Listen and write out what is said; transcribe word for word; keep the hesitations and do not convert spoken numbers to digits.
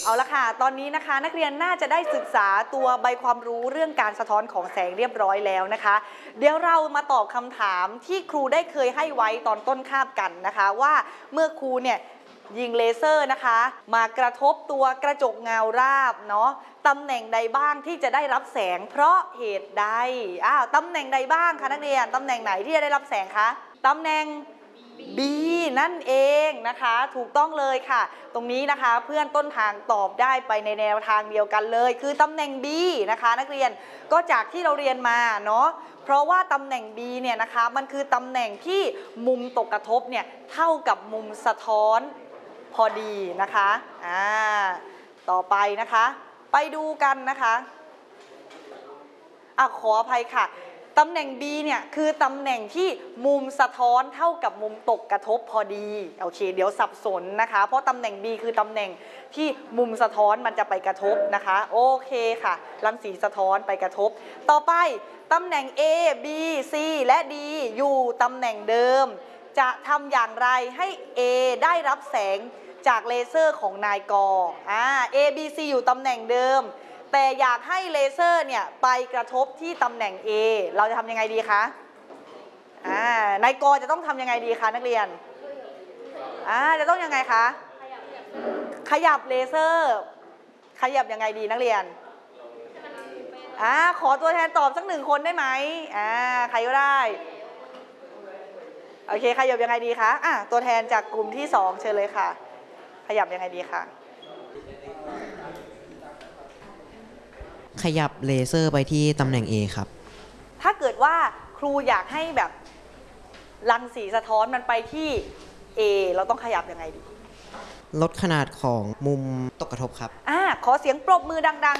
เอาละค่ะตอนนี้นะคะนักเรียนน่าจะได้ศึกษาตัวใบความรู้เรื่องการสะท้อนของแสงเรียบร้อยแล้วนะคะเดี๋ยวเรามาตอบคำถามที่ครูได้เคยให้ไว้ตอนต้นคาบกันนะคะว่าเมื่อครูเนี่ยยิงเลเซอร์นะคะมากระทบตัวกระจกเงาราบเนาะตำแหน่งใดบ้างที่จะได้รับแสงเพราะเหตุใดอ้าวตำแหน่งใดบ้างคะนักเรียนตำแหน่งไหนที่จะได้รับแสงคะตำแหน่งB นั่นเองนะคะถูกต้องเลยค่ะตรงนี้นะคะเพื่อนต้นทางตอบได้ไปในแนวทางเดียวกันเลยคือตำแหน่ง B นะคะนักเรียนก็จากที่เราเรียนมาเนาะเพราะว่าตำแหน่ง B เนี่ยนะคะมันคือตำแหน่งที่มุมตกกระทบเนี่ยเท่ากับมุมสะท้อนพอดีนะคะอ่าต่อไปนะคะไปดูกันนะคะอ่ะขออภัยค่ะตำแหน่ง B เนี่ยคือตำแหน่งที่มุมสะท้อนเท่ากับมุมตกกระทบพอดีโอเคเดี๋ยวสับสนนะคะเพราะตำแหน่ง B คือตำแหน่งที่มุมสะท้อนมันจะไปกระทบนะคะโอเคค่ะรังสีสะท้อนไปกระทบต่อไปตำแหน่ง A B C และ D อยู่ตำแหน่งเดิมจะทำอย่างไรให้ A ได้รับแสงจากเลเซอร์ของนายกอ่า A B C อยู่ตำแหน่งเดิมแต่อยากให้เลเซอร์เนี่ยไปกระทบที่ตำแหน่ง A เราจะทำยังไงดีคะอ่านายกจะต้องทำยังไงดีคะนักเรียนอ่าจะต้องยังไงคะขยับเลเซอร์ขยับยังไงดีนักเรียนอ่าขอตัวแทนตอบสักหนึ่งคนได้ไหมอ่าใครก็ได้โอเคขยับยังไงดีคะอ่ะตัวแทนจากกลุ่มที่สองเชิญเลยค่ะขยับยังไงดีคะขยับเลเซอร์ไปที่ตำแหน่ง A ครับถ้าเกิดว่าครูอยากให้แบบรังสีสะท้อนมันไปที่ A เราต้องขยับยังไงดีลดขนาดของมุมตกกระทบครับอ่าขอเสียงปรบมือดังๆ